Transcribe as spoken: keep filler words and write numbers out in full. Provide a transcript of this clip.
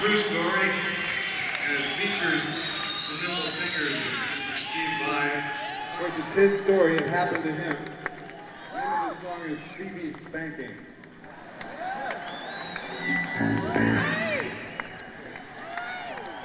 true story, and it features the nimble fingers of Mister Steve Vai. Of course, it's his story. It happened to him. The name of the song is Stevie's Spanking.